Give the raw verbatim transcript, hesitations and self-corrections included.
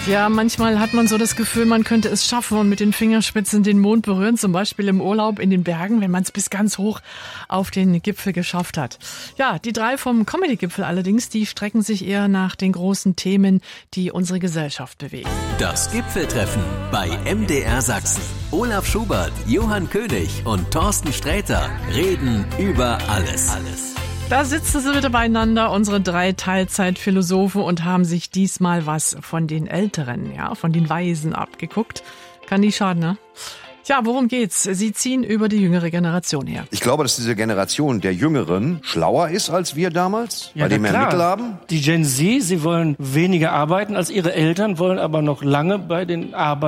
Ja, manchmal hat man so das Gefühl, man könnte es schaffen und mit den Fingerspitzen den Mond berühren, zum Beispiel im Urlaub in den Bergen, wenn man es bis ganz hoch auf den Gipfel geschafft hat. Ja, die drei vom Comedy-Gipfel allerdings, die strecken sich eher nach den großen Themen, die unsere Gesellschaft bewegen. Das Gipfeltreffen bei M D R Sachsen. Olaf Schubert, Johann König und Thorsten Sträter reden über alles. alles. Da sitzen sie wieder beieinander, unsere drei Teilzeitphilosophen, und haben sich diesmal was von den Älteren, ja, von den Weisen abgeguckt. Kann nie schaden, ne? Tja, worum geht's? Sie ziehen über die jüngere Generation her. Ich glaube, dass diese Generation der Jüngeren schlauer ist als wir damals, ja, weil die mehr klar. Mittel haben. Die Gen Z, sie wollen weniger arbeiten als ihre Eltern, wollen aber noch lange bei den Arbeitern